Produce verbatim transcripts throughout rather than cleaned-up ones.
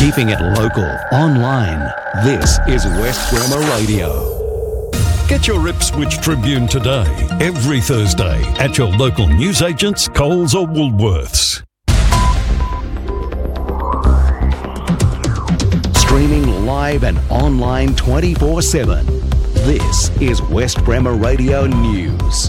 Keeping it local, online. This is West Bremer Radio. Get your Ipswich Tribune today, every Thursday, at your local newsagents, Coles or Woolworths. Streaming live and online twenty-four seven. This is West Bremer Radio News.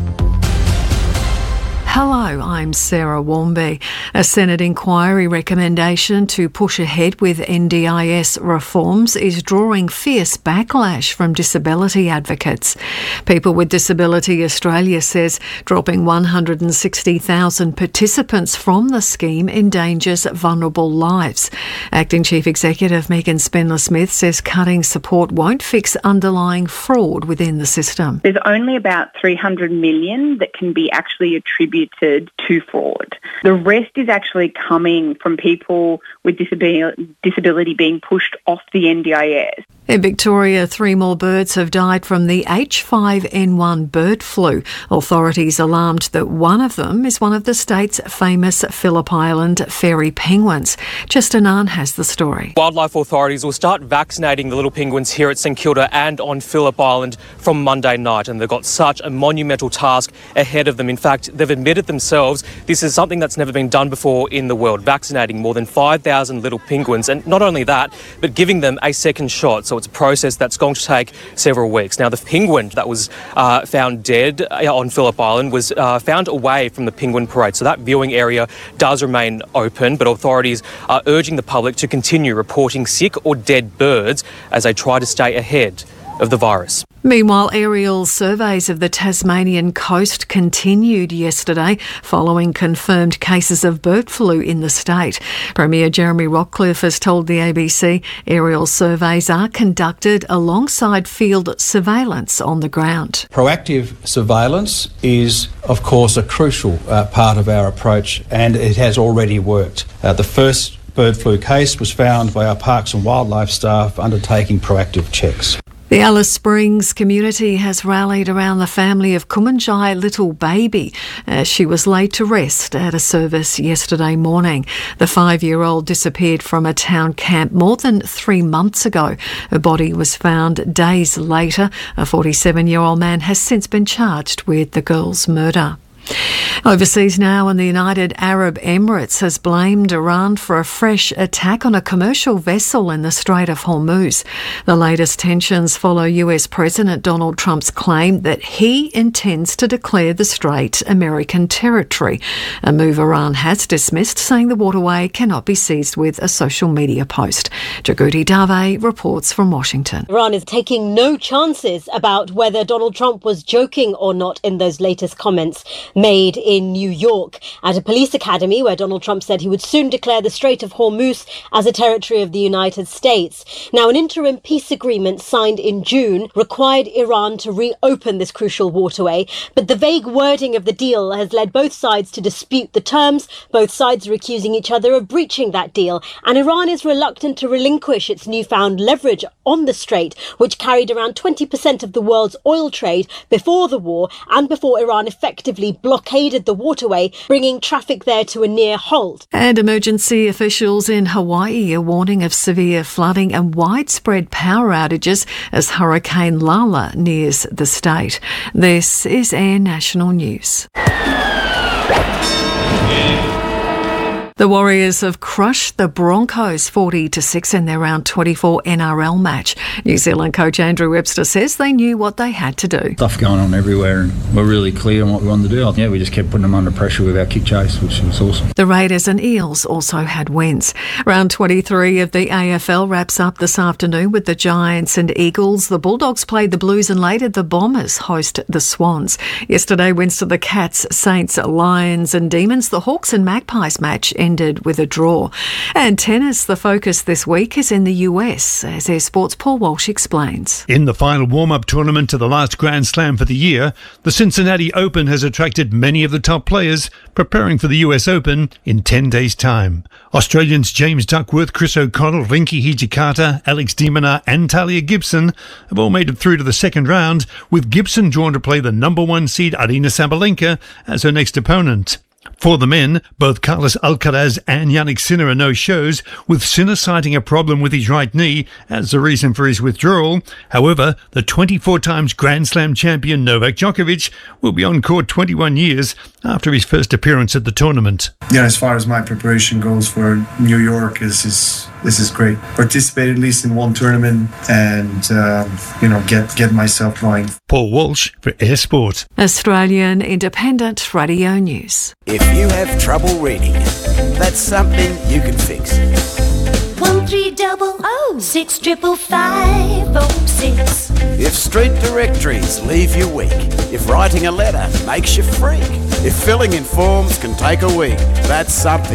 Hello, I'm Sarah Warmby. A Senate inquiry recommendation to push ahead with N D I S reforms is drawing fierce backlash from disability advocates. People with Disability Australia says dropping one hundred sixty thousand participants from the scheme endangers vulnerable lives. Acting Chief Executive Megan Spindler-Smith says cutting support won't fix underlying fraud within the system. There's only about three hundred million that can be actually attributed to fraud. The rest is actually coming from people with disability, disability being pushed off the N D I S. In Victoria, three more birds have died from the H five N one bird flu. Authorities alarmed that one of them is one of the state's famous Phillip Island fairy penguins. Justin Arnn has the story. Wildlife authorities will start vaccinating the little penguins here at St Kilda and on Phillip Island from Monday night, and they've got such a monumental task ahead of them. In fact, they've admitted themselves this is something that's never been done before in the world, vaccinating more than five thousand little penguins, and not only that, but giving them a second shot. So it's a process that's going to take several weeks. Now, the penguin that was uh, found dead on Phillip Island was uh, found away from the penguin parade, so that viewing area does remain open, but authorities are urging the public to continue reporting sick or dead birds as they try to stay ahead of the virus. Meanwhile, aerial surveys of the Tasmanian coast continued yesterday following confirmed cases of bird flu in the state. Premier Jeremy Rockcliffe has told the A B C aerial surveys are conducted alongside field surveillance on the ground. Proactive surveillance is, of course, a crucial uh, part of our approach, and it has already worked. Uh, the first bird flu case was found by our Parks and Wildlife staff undertaking proactive checks. The Alice Springs community has rallied around the family of Kumanjai little baby as she was laid to rest at a service yesterday morning. The five-year-old disappeared from a town camp more than three months ago. Her body was found days later. A forty-seven-year-old man has since been charged with the girl's murder. Overseas now, and the United Arab Emirates has blamed Iran for a fresh attack on a commercial vessel in the Strait of Hormuz. The latest tensions follow U S President Donald Trump's claim that he intends to declare the strait American territory, a move Iran has dismissed, saying the waterway cannot be seized with a social media post. Jagudi Dave reports from Washington. Iran is taking no chances about whether Donald Trump was joking or not in those latest comments made in New York at a police academy where Donald Trump said he would soon declare the Strait of Hormuz as a territory of the United States. Now, an interim peace agreement signed in June required Iran to reopen this crucial waterway, but the vague wording of the deal has led both sides to dispute the terms. Both sides are accusing each other of breaching that deal, and Iran is reluctant to relinquish its newfound leverage on the strait, which carried around twenty percent of the world's oil trade before the war and before Iran effectively blockaded the waterway, bringing traffic there to a near halt. And emergency officials in Hawaii are warning of severe flooding and widespread power outages as Hurricane Lala nears the state. This is Air National News. The Warriors have crushed the Broncos forty to six in their round twenty-four N R L match. New Zealand coach Andrew Webster says they knew what they had to do. Stuff going on everywhere, and we're really clear on what we wanted to do. Yeah, we just kept putting them under pressure with our kick chase, which was awesome. The Raiders and Eels also had wins. Round twenty-three of the A F L wraps up this afternoon with the Giants and Eagles. The Bulldogs played the Blues, and later the Bombers host the Swans. Yesterday, wins to the Cats, Saints, Lions and Demons. The Hawks and Magpies match ended with a draw. And tennis, the focus this week is in the U S, as Air Sports' Paul Walsh explains. In the final warm-up tournament to the last Grand Slam for the year, the Cincinnati Open has attracted many of the top players preparing for the U S Open in ten days' time. Australians James Duckworth, Chris O'Connell, Rinky Hijikata, Alex de Minaur and Talia Gibson have all made it through to the second round, with Gibson drawn to play the number one seed Aryna Sabalenka as her next opponent. For the men, both Carlos Alcaraz and Yannick Sinner are no-shows, with Sinner citing a problem with his right knee as the reason for his withdrawal. However, the twenty-four times Grand Slam champion Novak Djokovic will be on court twenty-one years after his first appearance at the tournament. Yeah, as far as my preparation goes for New York, this is this is great. Participate at least in one tournament and uh, you know get get myself going. Paul Walsh for Air Sport. Australian Independent Radio News. If you have trouble reading, that's something you can fix. One three double oh six triple five oh six. If street directories leave you weak, if writing a letter makes you freak, if filling in forms can take a week, that's something